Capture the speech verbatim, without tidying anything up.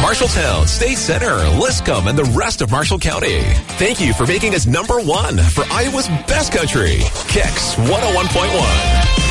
Marshalltown, State Center, Liscum, and the rest of Marshall County. Thank you for making us number one for Iowa's best country. Kicks one oh one point one.